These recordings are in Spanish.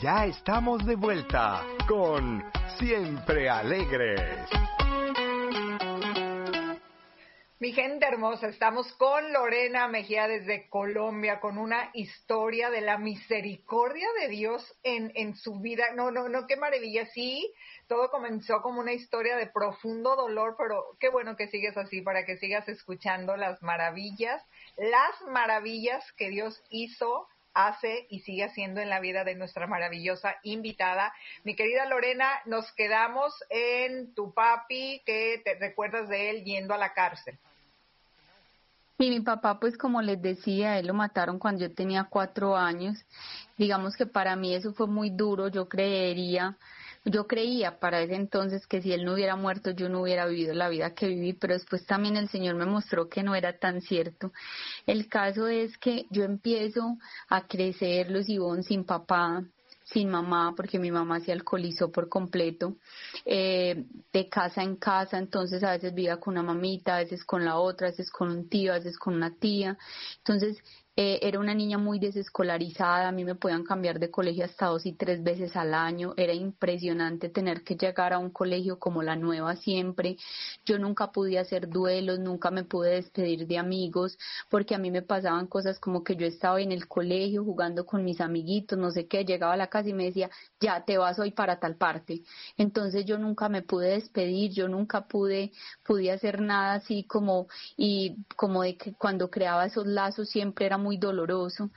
Ya estamos de vuelta con Siempre Alegres. Mi gente hermosa, estamos con Lorena Mejía desde Colombia con una historia de la misericordia de Dios en su vida. No, qué maravilla. Sí, todo comenzó como una historia de profundo dolor, pero qué bueno que sigues así para que sigas escuchando las maravillas que Dios hizo, hace y sigue haciendo en la vida de nuestra maravillosa invitada. Mi querida Lorena, nos quedamos en tu papi, que te recuerdas de él yendo a la cárcel. Y mi papá, pues como les decía, él lo mataron cuando yo tenía 4 años. Digamos que para mí eso fue muy duro. Yo creía para ese entonces que si él no hubiera muerto yo no hubiera vivido la vida que viví, pero después también el Señor me mostró que no era tan cierto. El caso es que yo empiezo a crecer, Luz Ivonne, sin papá, sin mamá, porque mi mamá se alcoholizó por completo, de casa en casa. Entonces a veces vivía con una mamita, a veces con la otra, a veces con un tío, a veces con una tía. Entonces era una niña muy desescolarizada. A mí me podían cambiar de colegio hasta 2 y 3 veces al año. Era impresionante tener que llegar a un colegio como la nueva siempre. Yo nunca pude hacer duelos, nunca me pude despedir de amigos, porque a mí me pasaban cosas como que yo estaba en el colegio jugando con mis amiguitos, no sé qué, llegaba a la casa y me decía, ya te vas hoy para tal parte. Entonces yo nunca me pude despedir, yo nunca pude hacer nada así y como de que cuando creaba esos lazos siempre era muy doloroso.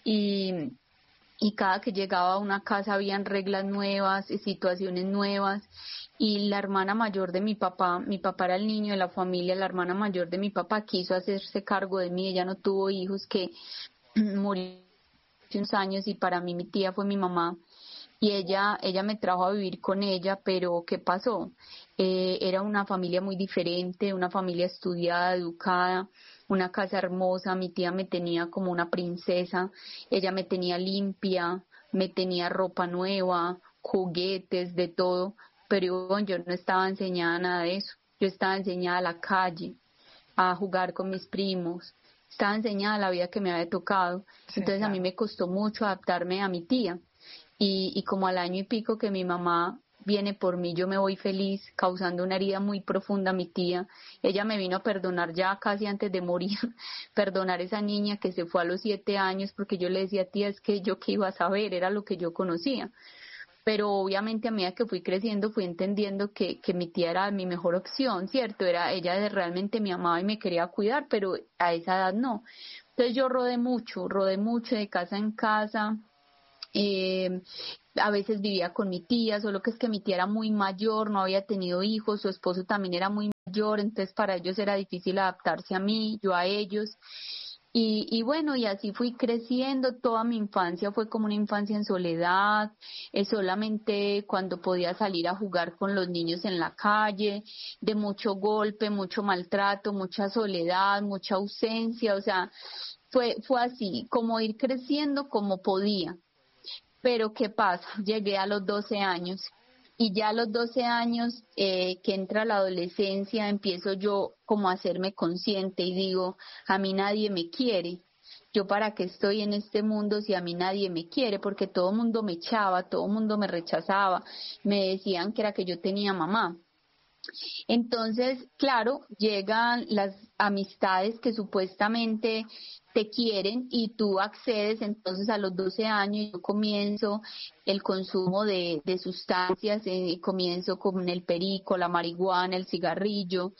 Y cada que llegaba a una casa habían reglas nuevas, situaciones nuevas. Y la hermana mayor de mi papá era el niño de la familia, la hermana mayor de mi papá quiso hacerse cargo de mí. Ella no tuvo hijos, que murió hace unos años, y para mí mi tía fue mi mamá. Y ella me trajo a vivir con ella, pero ¿qué pasó? Era una familia muy diferente, una familia estudiada, educada, una casa hermosa. Mi tía me tenía como una princesa, ella me tenía limpia, me tenía ropa nueva, juguetes, de todo, pero yo no estaba enseñada nada de eso. Yo estaba enseñada a la calle, a jugar con mis primos, estaba enseñada a la vida que me había tocado. Sí, Entonces claro. a mí me costó mucho adaptarme a mi tía. Y como al año y pico que mi mamá viene por mí, yo me voy feliz, causando una herida muy profunda a mi tía. Ella me vino a perdonar ya casi antes de morir, perdonar a esa niña que se fue a los 7 años, porque yo le decía, tía, es que yo qué iba a saber, era lo que yo conocía. Pero obviamente a medida que fui creciendo fui entendiendo que mi tía era mi mejor opción, ¿cierto? Ella realmente me amaba y me quería cuidar, pero a esa edad no. Entonces yo rodé mucho de casa en casa. eh, a veces vivía con mi tía, solo que es que mi tía era muy mayor, no había tenido hijos, su esposo también era muy mayor, entonces para ellos era difícil adaptarse a mí, yo a ellos. Y bueno, y así fui creciendo. Toda mi infancia fue como una infancia en soledad, solamente cuando podía salir a jugar con los niños en la calle, de mucho golpe, mucho maltrato, mucha soledad, mucha ausencia. O sea, fue así, como ir creciendo como podía. Pero ¿qué pasa? Llegué a los 12 años, y ya a los 12 años, que entra la adolescencia, empiezo yo como a hacerme consciente y digo, a mí nadie me quiere. Yo para qué estoy en este mundo si a mí nadie me quiere, porque todo el mundo me echaba, todo el mundo me rechazaba, me decían que era que yo tenía mamá. Entonces, claro, llegan las amistades que supuestamente te quieren y tú accedes. Entonces a los 12 años yo comienzo el consumo de sustancias, comienzo con el perico, la marihuana, el cigarrillo,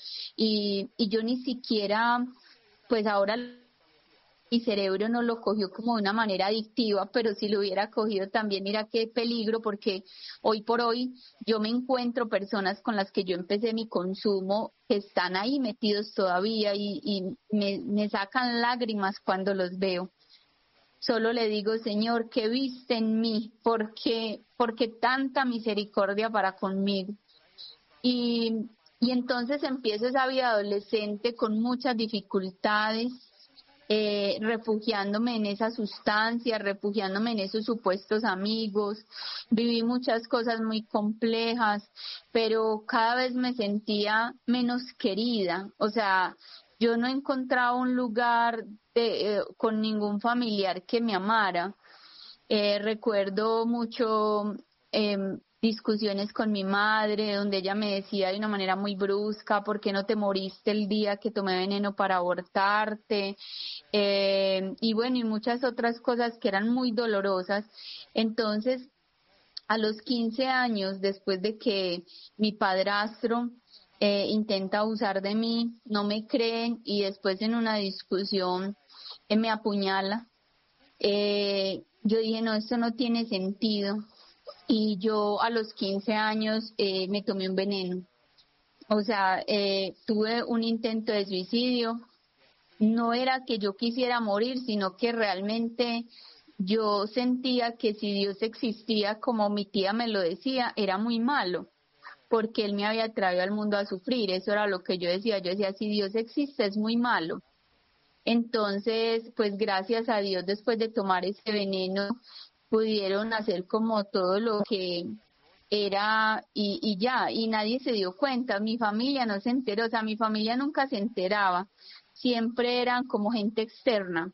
y yo ni siquiera, pues ahora mi cerebro no lo cogió como de una manera adictiva, pero si lo hubiera cogido también, mira qué peligro, porque hoy por hoy yo me encuentro personas con las que yo empecé mi consumo que están ahí metidos todavía, y me sacan lágrimas cuando los veo. Solo le digo, Señor, ¿qué viste en mí? ¿Por qué tanta misericordia para conmigo? Y, y entonces empiezo esa vida adolescente con muchas dificultades, refugiándome en esa sustancia, refugiándome en esos supuestos amigos. Viví muchas cosas muy complejas, pero cada vez me sentía menos querida. O sea, yo no encontraba un lugar con ningún familiar que me amara. Recuerdo mucho discusiones con mi madre, donde ella me decía de una manera muy brusca: ¿por qué no te moriste el día que tomé veneno para abortarte? Y bueno, y muchas otras cosas que eran muy dolorosas. Entonces, a los 15 años, después de que mi padrastro intenta abusar de mí, no me creen, y después en una discusión me apuñala, yo dije: no, esto no tiene sentido. Y yo a los 15 años me tomé un veneno. O sea, tuve un intento de suicidio. No era que yo quisiera morir, sino que realmente yo sentía que si Dios existía, como mi tía me lo decía, era muy malo, porque Él me había traído al mundo a sufrir. Eso era lo que yo decía. Yo decía: si Dios existe, es muy malo. Entonces, pues gracias a Dios, después de tomar ese veneno, pudieron hacer como todo lo que era, y ya, y nadie se dio cuenta. Mi familia no se enteró, o sea, mi familia nunca se enteraba, siempre eran como gente externa.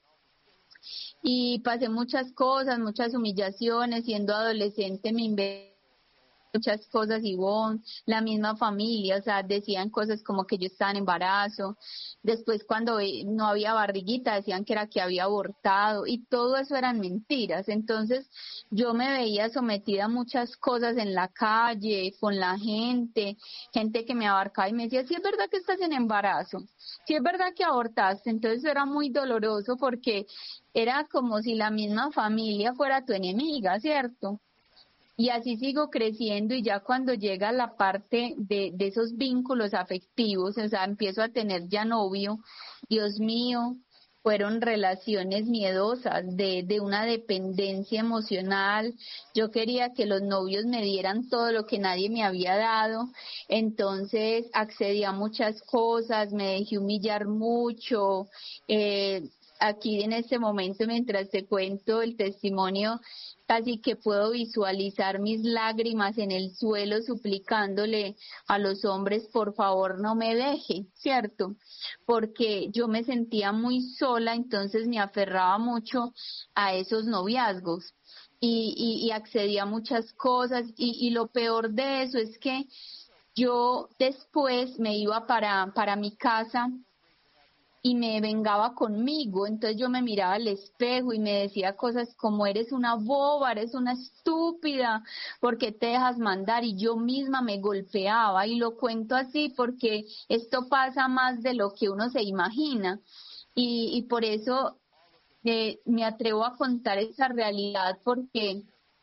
Y pasé muchas cosas, muchas humillaciones. Siendo adolescente me inventé muchas cosas, Ivonne, la misma familia, o sea, decían cosas como que yo estaba en embarazo. Después, cuando no había barriguita, decían que era que había abortado, y todo eso eran mentiras. Entonces yo me veía sometida a muchas cosas en la calle, con la gente que me abarcaba y me decía: sí es verdad que estás en embarazo, sí es verdad que abortaste. Entonces era muy doloroso, porque era como si la misma familia fuera tu enemiga, ¿cierto? Y así sigo creciendo, y ya cuando llega la parte de esos vínculos afectivos, o sea, empiezo a tener ya novio. Dios mío, fueron relaciones miedosas, de una dependencia emocional. Yo quería que los novios me dieran todo lo que nadie me había dado, entonces accedí a muchas cosas, me dejé humillar mucho. Aquí en este momento, mientras te cuento el testimonio, casi que puedo visualizar mis lágrimas en el suelo, suplicándole a los hombres: por favor no me deje, ¿cierto? Porque yo me sentía muy sola, entonces me aferraba mucho a esos noviazgos, y accedía a muchas cosas, y lo peor de eso es que yo después me iba para mi casa y me vengaba conmigo. Entonces yo me miraba al espejo y me decía cosas como: eres una boba, eres una estúpida, ¿por qué te dejas mandar? Y yo misma me golpeaba, y lo cuento así porque esto pasa más de lo que uno se imagina, y por eso me atrevo a contar esa realidad, porque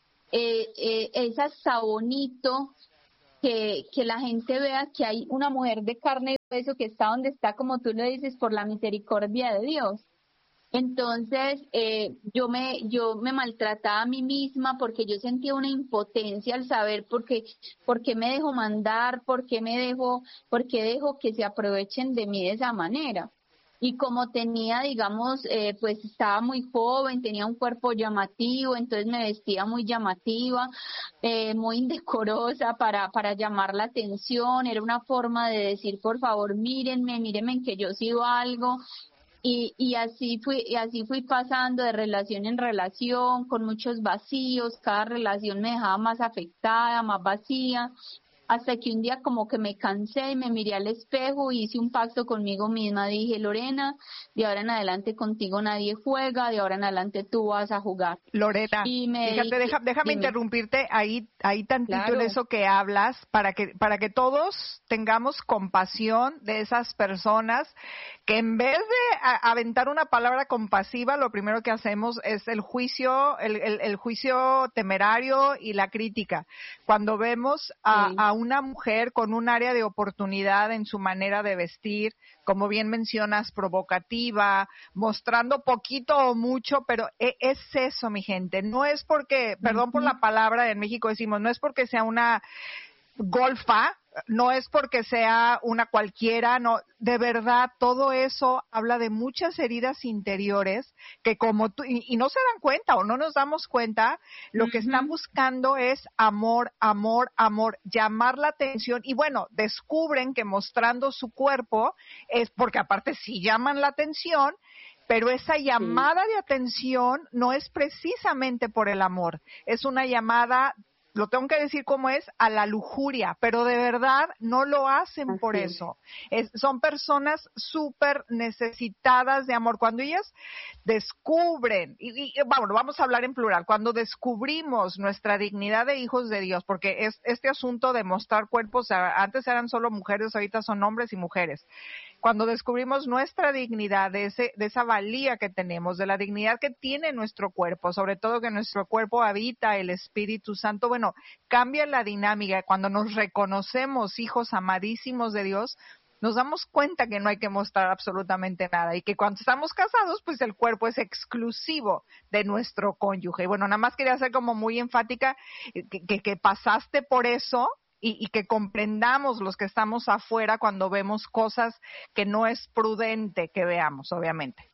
es hasta bonito que la gente vea que hay una mujer de carne y hueso que está donde está, como tú lo dices, por la misericordia de Dios. Entonces, yo me maltrataba a mí misma, porque yo sentía una impotencia al saber por qué me dejo mandar, por qué dejo que se aprovechen de mí de esa manera. Y como tenía, digamos, pues estaba muy joven, tenía un cuerpo llamativo, entonces me vestía muy llamativa, muy indecorosa para llamar la atención. Era una forma de decir: por favor, mírenme en que yo sigo algo. Y así fui pasando de relación en relación, con muchos vacíos. Cada relación me dejaba más afectada, más vacía, hasta que un día como que me cansé y me miré al espejo y hice un pacto conmigo misma. Dije: Lorena, de ahora en adelante contigo nadie juega, de ahora en adelante tú vas a jugar. Lorena, Y me fíjate, dediqué, déjame dime. interrumpirte ahí tantito en Claro. eso que hablas, para que todos tengamos compasión de esas personas que, en vez de aventar una palabra compasiva, lo primero que hacemos es el juicio, el juicio temerario y la crítica. Cuando vemos a una mujer con un área de oportunidad en su manera de vestir, como bien mencionas, provocativa, mostrando poquito o mucho, pero es eso, mi gente. No es porque, perdón por la palabra, en México decimos, no es porque sea una golfa, no es porque sea una cualquiera, no, de verdad, todo eso habla de muchas heridas interiores que, como tú, y no se dan cuenta o no nos damos cuenta, lo que están buscando es amor, llamar la atención, y bueno, descubren que mostrando su cuerpo es porque, aparte, sí llaman la atención, pero esa Sí. llamada de atención no es precisamente por el amor, es una llamada, lo tengo que decir como es, a la lujuria, pero de verdad no lo hacen por Así es. eso. Son personas súper necesitadas de amor. Cuando ellas descubren, vamos a hablar en plural, cuando descubrimos nuestra dignidad de hijos de Dios, porque es este asunto de mostrar cuerpos, antes eran solo mujeres, ahorita son hombres y mujeres. Cuando descubrimos nuestra dignidad, de esa valía que tenemos, de la dignidad que tiene nuestro cuerpo, sobre todo que nuestro cuerpo habita el Espíritu Santo, bueno, cambia la dinámica. Cuando nos reconocemos hijos amadísimos de Dios, nos damos cuenta que no hay que mostrar absolutamente nada y que cuando estamos casados, pues el cuerpo es exclusivo de nuestro cónyuge. Y bueno, nada más quería ser como muy enfática que pasaste por eso y que comprendamos los que estamos afuera cuando vemos cosas que no es prudente que veamos, obviamente.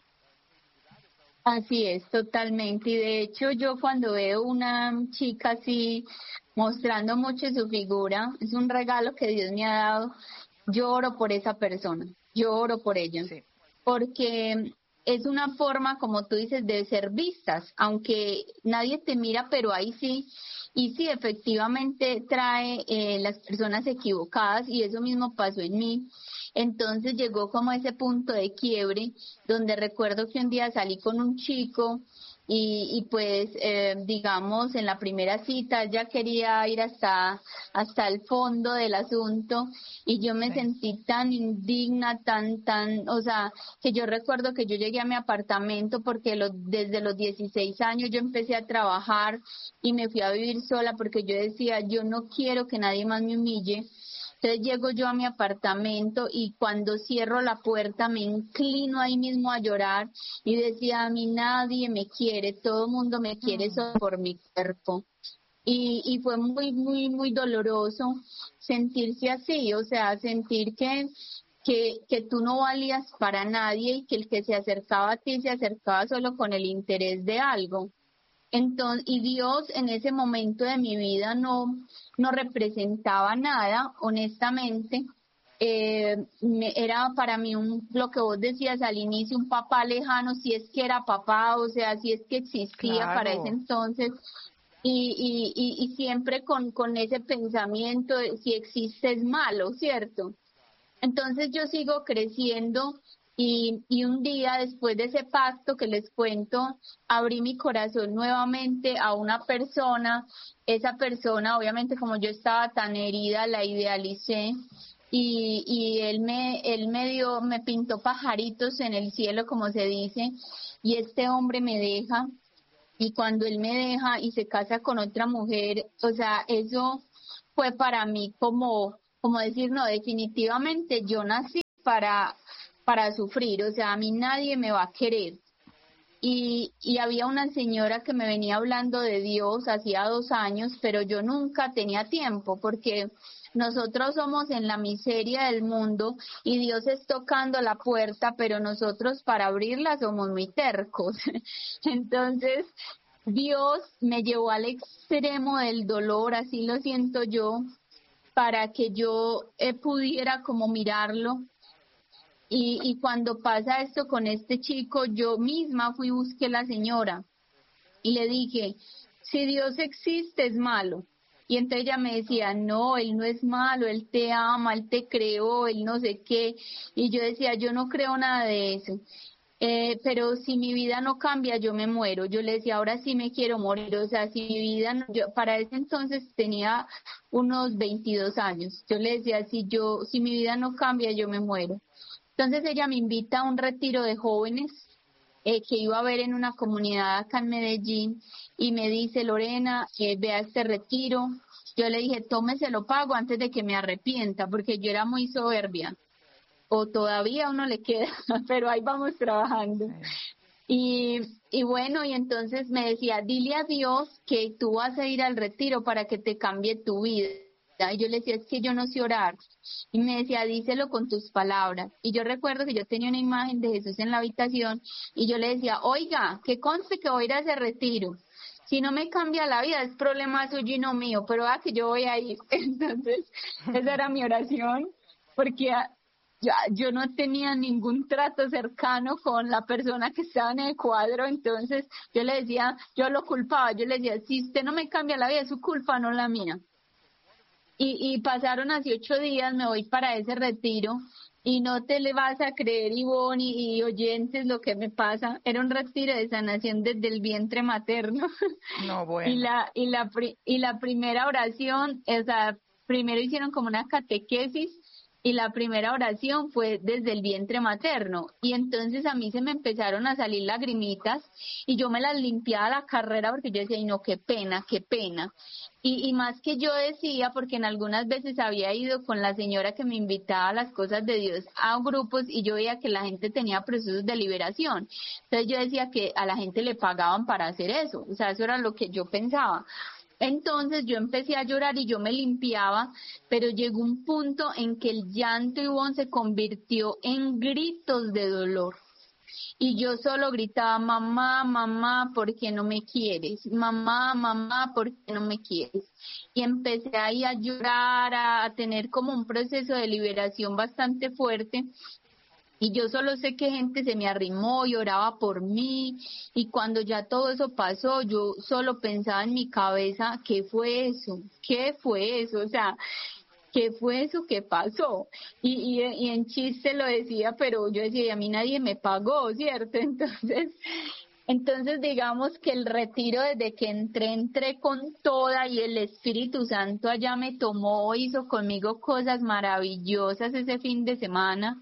Así es, totalmente. Y de hecho, yo cuando veo una chica así mostrando mucho su figura, es un regalo que Dios me ha dado. Yo oro por esa persona, yo oro por ella, Sí. porque es una forma, como tú dices, de ser vistas, aunque nadie te mira, pero ahí sí. Y sí, efectivamente trae las personas equivocadas y eso mismo pasó en mí. Entonces llegó como ese punto de quiebre donde recuerdo que un día salí con un chico y pues digamos en la primera cita ya quería ir hasta el fondo del asunto y yo me Sí. sentí tan indigna, o sea, que yo recuerdo que yo llegué a mi apartamento porque desde los 16 años yo empecé a trabajar y me fui a vivir sola porque yo decía, yo no quiero que nadie más me humille. Entonces llego yo a mi apartamento y cuando cierro la puerta me inclino ahí mismo a llorar y decía, a mí nadie me quiere, todo el mundo me quiere solo por mi cuerpo. Y fue muy, muy, muy doloroso sentirse así, o sea, sentir que tú no valías para nadie y que el que se acercaba a ti se acercaba solo con el interés de algo. Entonces, y Dios en ese momento de mi vida no representaba nada, honestamente. Era para mí lo que vos decías al inicio, un papá lejano, si es que era papá, o sea, si es que existía para ese Claro. entonces, y siempre con ese pensamiento de si existe es malo, ¿cierto? Entonces yo sigo creciendo y un día después de ese pacto que les cuento, abrí mi corazón nuevamente a una persona. Esa persona, obviamente como yo estaba tan herida, la idealicé y me pintó pajaritos en el cielo, como se dice, y este hombre me deja. Y cuando él me deja y se casa con otra mujer, o sea, eso fue para mí como decir, no, definitivamente yo nací para sufrir, o sea, a mí nadie me va a querer. Y había una señora que me venía hablando de Dios hacía 2 años, pero yo nunca tenía tiempo porque nosotros somos en la miseria del mundo y Dios es tocando la puerta, pero nosotros para abrirla somos muy tercos. Entonces, Dios me llevó al extremo del dolor, así lo siento yo, para que yo pudiera como mirarlo. Y cuando pasa esto con este chico, yo misma fui y busqué a la señora y le dije, si Dios existe es malo. Y entonces ella me decía, no, Él no es malo, Él te ama, Él te creó, Él no sé qué. Y yo decía, yo no creo nada de eso. Pero si mi vida no cambia, yo me muero. Yo le decía, ahora sí me quiero morir. O sea, si mi vida, para ese entonces tenía unos 22 años. Yo le decía, si mi vida no cambia, yo me muero. Entonces ella me invita a un retiro de jóvenes que iba a haber en una comunidad acá en Medellín y me dice, Lorena, ve a este retiro. Yo le dije, tómese, lo pago antes de que me arrepienta, porque yo era muy soberbia. O todavía uno le queda, pero ahí vamos trabajando. Y bueno, y entonces me decía, dile a Dios que tú vas a ir al retiro para que te cambie tu vida. Y yo le decía, es que yo no sé orar. Y me decía, díselo con tus palabras. Y yo recuerdo que yo tenía una imagen de Jesús en la habitación y yo le decía, oiga, que conste que voy a ir a ese retiro. Si no me cambia la vida, es problema suyo y no mío, pero que yo voy a ir. Entonces, esa era mi oración, porque yo no tenía ningún trato cercano con la persona que estaba en el cuadro, entonces yo le decía, yo lo culpaba, yo le decía, si usted no me cambia la vida, es su culpa, no la mía. Y pasaron así 8 días, me voy para ese retiro, y no te le vas a creer, Ivonne y oyentes, lo que me pasa. Era un retiro de sanación desde el vientre materno. No, bueno. Y la primera oración, o sea, primero hicieron como una catequesis, y la primera oración fue desde el vientre materno, y entonces a mí se me empezaron a salir lagrimitas, y yo me las limpiaba a la carrera porque yo decía, ay no, qué pena, qué pena. Y más que yo decía, porque en algunas veces había ido con la señora que me invitaba a las cosas de Dios a grupos, y yo veía que la gente tenía procesos de liberación. Entonces yo decía que a la gente le pagaban para hacer eso, o sea, eso era lo que yo pensaba. Entonces yo empecé a llorar y yo me limpiaba, pero llegó un punto en que el llanto, Ivonne, se convirtió en gritos de dolor. Y yo solo gritaba, mamá, mamá, ¿por qué no me quieres? Mamá, mamá, ¿por qué no me quieres? Y empecé ahí a llorar, a tener como un proceso de liberación bastante fuerte. Y yo solo sé que gente se me arrimó y oraba por mí, y cuando ya todo eso pasó, yo solo pensaba en mi cabeza, ¿qué fue eso? ¿Qué fue eso? O sea, ¿qué fue eso que pasó? Y en chiste lo decía, pero yo decía, y a mí nadie me pagó, ¿cierto? Entonces digamos que el retiro, desde que entré con toda, y el Espíritu Santo allá me tomó, hizo conmigo cosas maravillosas ese fin de semana.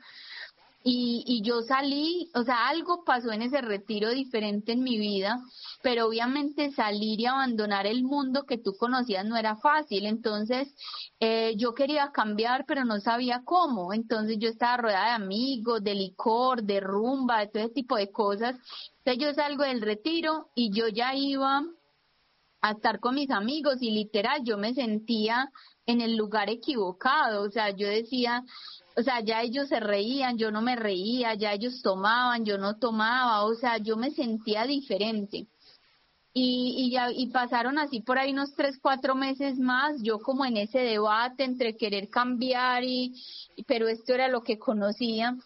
Y yo salí, o sea, algo pasó en ese retiro diferente en mi vida, pero obviamente salir y abandonar el mundo que tú conocías no era fácil. Entonces yo quería cambiar, pero no sabía cómo. Entonces yo estaba rodeada de amigos, de licor, de rumba, de todo ese tipo de cosas. Entonces yo salgo del retiro y yo ya iba a estar con mis amigos, y literal yo me sentía en el lugar equivocado. O sea, yo decía, o sea, ya ellos se reían, yo no me reía, ya ellos tomaban, yo no tomaba, o sea, yo me sentía diferente. Y pasaron así por ahí unos 3, 4 meses más, yo como en ese debate entre querer cambiar, pero esto era lo que conocía.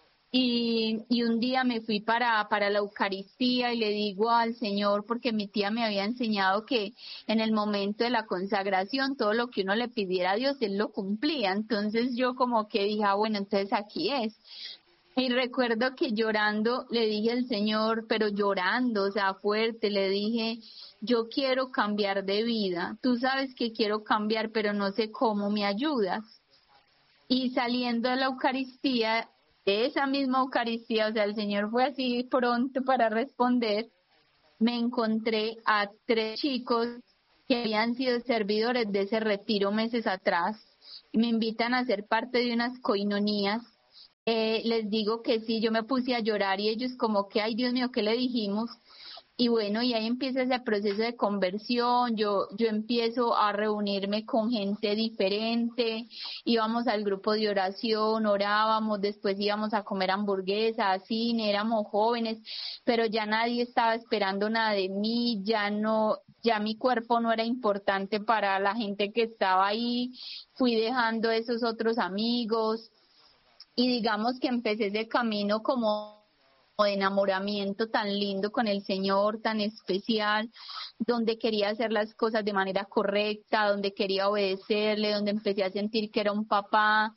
Y un día me fui para la Eucaristía, y le digo al Señor, porque mi tía me había enseñado que en el momento de la consagración todo lo que uno le pidiera a Dios, Él lo cumplía. Entonces yo como que dije, bueno, entonces aquí es. Y recuerdo que llorando le dije al Señor, pero llorando, o sea, fuerte, le dije, yo quiero cambiar de vida. Tú sabes que quiero cambiar, pero no sé cómo, ¿me ayudas? Y saliendo de la Eucaristía, de esa misma Eucaristía, o sea, el Señor fue así pronto para responder, me encontré a 3 chicos que habían sido servidores de ese retiro meses atrás, y me invitan a ser parte de unas coinonías. Les digo que sí, yo me puse a llorar, y ellos como que, ay Dios mío, ¿qué le dijimos? Y bueno, y ahí empieza ese proceso de conversión. Yo empiezo a reunirme con gente diferente, íbamos al grupo de oración, orábamos, después íbamos a comer hamburguesa, a cine, éramos jóvenes, pero ya nadie estaba esperando nada de mí, ya mi cuerpo no era importante para la gente que estaba ahí, fui dejando esos otros amigos, y digamos que empecé ese camino como de enamoramiento tan lindo con el Señor, tan especial, donde quería hacer las cosas de manera correcta, donde quería obedecerle, donde empecé a sentir que era un papá.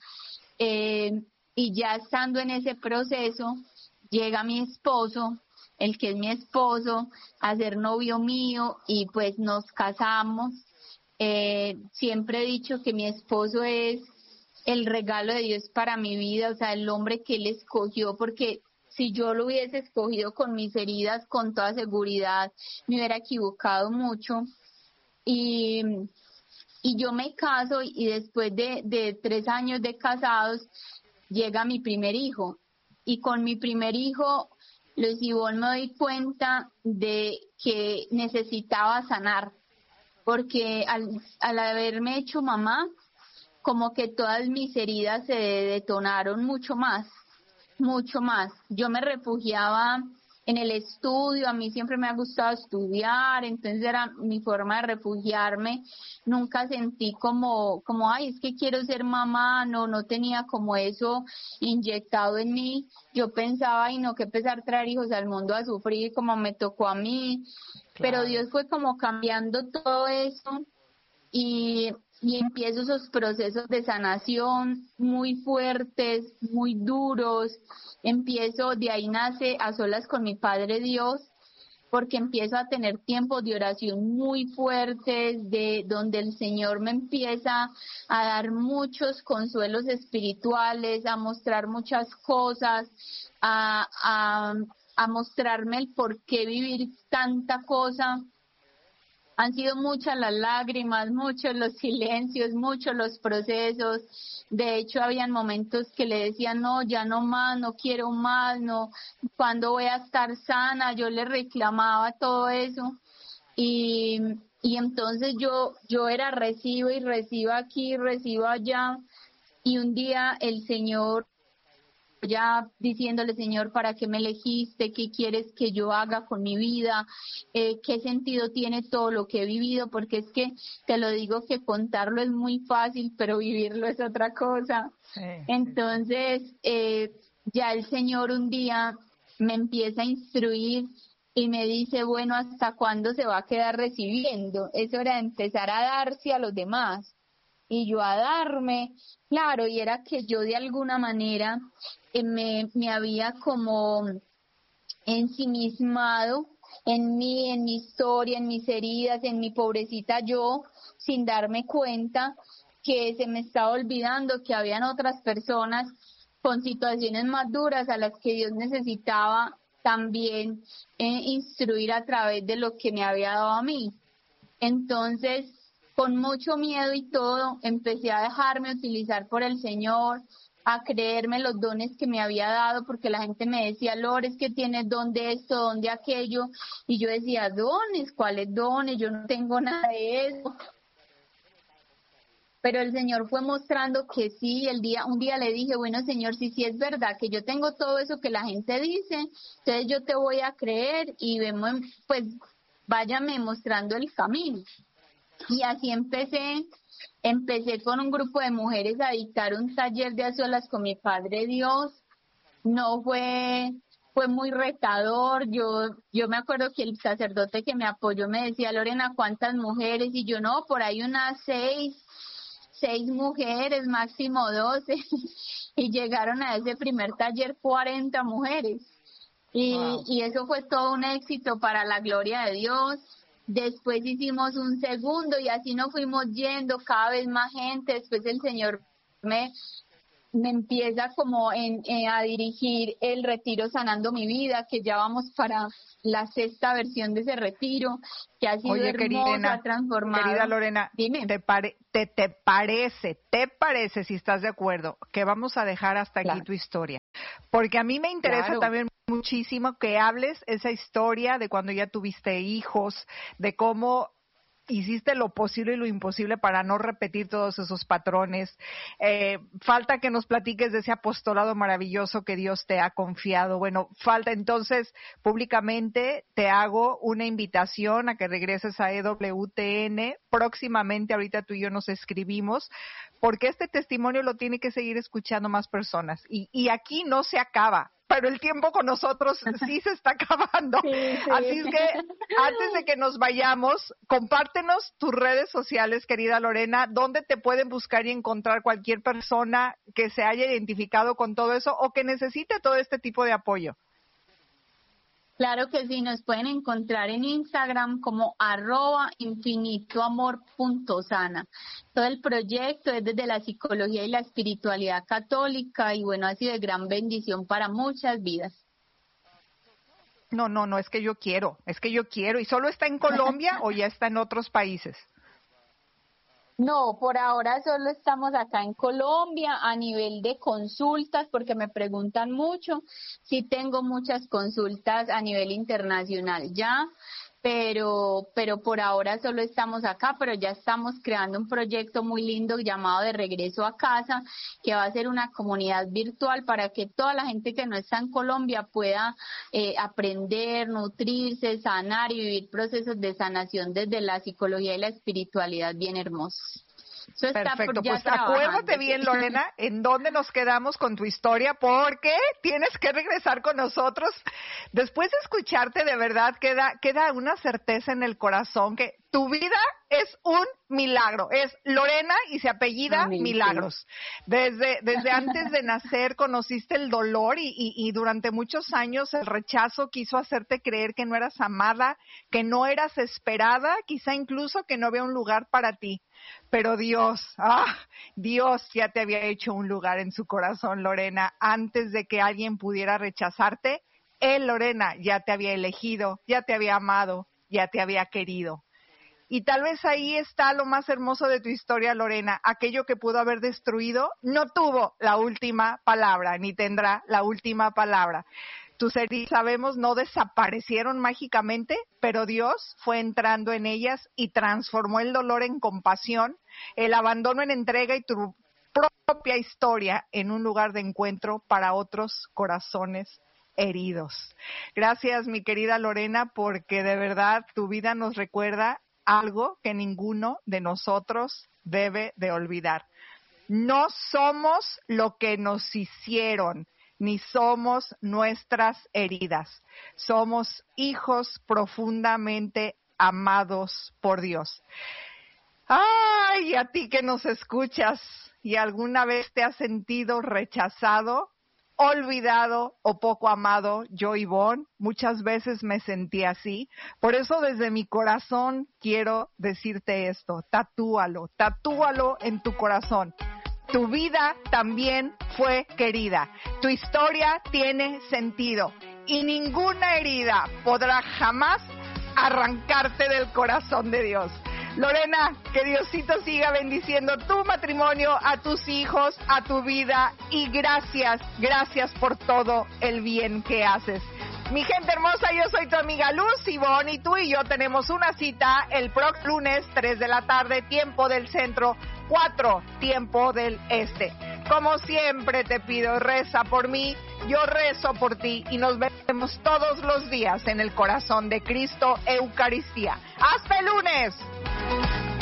Y ya estando en ese proceso, llega mi esposo, el que es mi esposo, a ser novio mío, y pues nos casamos. Siempre he dicho que mi esposo es el regalo de Dios para mi vida, o sea, el hombre que Él escogió, porque si yo lo hubiese escogido con mis heridas, con toda seguridad, me hubiera equivocado mucho. Y, y yo me caso, y después de 3 años de casados, llega mi primer hijo. Y con mi primer hijo, Luis Ivonne, me doy cuenta de que necesitaba sanar, porque al haberme hecho mamá, como que todas mis heridas se detonaron mucho más. Yo me refugiaba en el estudio, a mí siempre me ha gustado estudiar, entonces era mi forma de refugiarme. Nunca sentí como, ay, es que quiero ser mamá, no tenía como eso inyectado en mí. Yo pensaba, ay, no, qué pesar traer hijos al mundo a sufrir como me tocó a mí. Claro. Pero Dios fue como cambiando todo eso y empiezo esos procesos de sanación muy fuertes, muy duros. De ahí nace A Solas con mi Padre Dios, porque empiezo a tener tiempos de oración muy fuertes, de donde el Señor me empieza a dar muchos consuelos espirituales, a mostrar muchas cosas, a mostrarme el por qué vivir tanta cosa. Han sido muchas las lágrimas, muchos los silencios, muchos los procesos. De hecho, habían momentos que le decía, no, ya no más, no quiero más, no, ¿cuándo voy a estar sana? Yo le reclamaba todo eso. Y entonces yo era recibo y recibo aquí, recibo allá. Y un día el Señor, ya diciéndole, Señor, ¿para qué me elegiste? ¿Qué quieres que yo haga con mi vida? ¿Qué sentido tiene todo lo que he vivido? Porque es que te lo digo que contarlo es muy fácil, pero vivirlo es otra cosa. Sí, entonces, ya el Señor un día me empieza a instruir y me dice, bueno, ¿hasta cuándo se va a quedar recibiendo? Es hora de empezar a darse a los demás. Y yo a darme, claro, y era que yo de alguna manera me había como ensimismado en mí, en mi historia, en mis heridas, en mi pobrecita yo, sin darme cuenta que se me estaba olvidando que habían otras personas con situaciones más duras a las que Dios necesitaba también instruir a través de lo que me había dado a mí. Entonces, con mucho miedo y todo, empecé a dejarme utilizar por el Señor, a creerme los dones que me había dado, porque la gente me decía, Lore, es que tienes don de esto, don de aquello, y yo decía, dones, ¿cuáles dones? Yo no tengo nada de eso. Pero el Señor fue mostrando que sí. Un día le dije, bueno, Señor, si sí es verdad que yo tengo todo eso que la gente dice, entonces yo te voy a creer y vemos, pues, váyame mostrando el camino. Y así empecé con un grupo de mujeres a dictar un taller de A Solas con mi Padre Dios. No fue muy retador. Yo me acuerdo que el sacerdote que me apoyó me decía, Lorena, ¿cuántas mujeres? Y yo, no, por ahí unas seis mujeres, máximo 12. Y llegaron a ese primer taller 40 mujeres. Y eso fue todo un éxito para la gloria de Dios. Después hicimos un segundo y así nos fuimos yendo, cada vez más gente. Después el Señor me empieza como a dirigir el retiro Sanando mi Vida, que ya vamos para la 6ª versión de ese retiro, que ha sido hermoso, ha transformado. Querida Lorena, dime. ¿Te parece, si estás de acuerdo, que vamos a dejar hasta aquí tu historia? Porque a mí me interesa también muchísimo que hables esa historia de cuando ya tuviste hijos, de cómo hiciste lo posible y lo imposible para no repetir todos esos patrones. Falta que nos platiques de ese apostolado maravilloso que Dios te ha confiado. Bueno, falta entonces, públicamente te hago una invitación a que regreses a EWTN. Próximamente, ahorita tú y yo nos escribimos, porque este testimonio lo tiene que seguir escuchando más personas. Y aquí no se acaba, pero el tiempo con nosotros sí se está acabando. Sí. Así es que, antes de que nos vayamos, compártenos tus redes sociales, querida Lorena, donde te pueden buscar y encontrar cualquier persona que se haya identificado con todo eso o que necesite todo este tipo de apoyo. Claro que sí, nos pueden encontrar en Instagram como @infinitoamor.sana. Todo el proyecto es desde la psicología y la espiritualidad católica y bueno, ha sido de gran bendición para muchas vidas. No, es que yo quiero. ¿Y solo está en Colombia o ya está en otros países? No, por ahora solo estamos acá en Colombia a nivel de consultas, porque me preguntan mucho. Sí tengo muchas consultas a nivel internacional ya, pero por ahora solo estamos acá, pero ya estamos creando un proyecto muy lindo llamado De Regreso a Casa, que va a ser una comunidad virtual para que toda la gente que no está en Colombia pueda aprender, nutrirse, sanar y vivir procesos de sanación desde la psicología y la espiritualidad bien hermosos. Eso está Perfecto, ya pues trabajando. acuérdate bien, Lorena, en dónde nos quedamos con tu historia, porque tienes que regresar con nosotros. Después de escucharte, de verdad, queda una certeza en el corazón que tu vida es un milagro. Es Lorena y se apellida Amén, Milagros. Desde antes de nacer conociste el dolor y durante muchos años el rechazo quiso hacerte creer que no eras amada, que no eras esperada, quizá incluso que no había un lugar para ti. Pero Dios ya te había hecho un lugar en su corazón, Lorena, antes de que alguien pudiera rechazarte. Él, Lorena, ya te había elegido, ya te había amado, ya te había querido. Y tal vez ahí está lo más hermoso de tu historia, Lorena. Aquello que pudo haber destruido no tuvo la última palabra, ni tendrá la última palabra. Tus heridas, sabemos, no desaparecieron mágicamente, pero Dios fue entrando en ellas y transformó el dolor en compasión, el abandono en entrega y tu propia historia en un lugar de encuentro para otros corazones heridos. Gracias, mi querida Lorena, porque de verdad tu vida nos recuerda algo que ninguno de nosotros debe de olvidar. No somos lo que nos hicieron, ni somos nuestras heridas. Somos hijos profundamente amados por Dios. Ay, a ti que nos escuchas y alguna vez te has sentido rechazado, olvidado o poco amado, yo, Ivonne, muchas veces me sentí así. Por eso desde mi corazón quiero decirte esto: tatúalo en tu corazón. Tu vida también fue querida. Tu historia tiene sentido y ninguna herida podrá jamás arrancarte del corazón de Dios. Lorena, que Diosito siga bendiciendo tu matrimonio, a tus hijos, a tu vida, y gracias por todo el bien que haces. Mi gente hermosa, yo soy tu amiga Luz, Ivonne, y tú y yo tenemos una cita el próximo lunes, 3 de la tarde, tiempo del centro, 4, tiempo del este. Como siempre te pido, reza por mí, yo rezo por ti, y nos vemos todos los días en el corazón de Cristo, Eucaristía. ¡Hasta el lunes!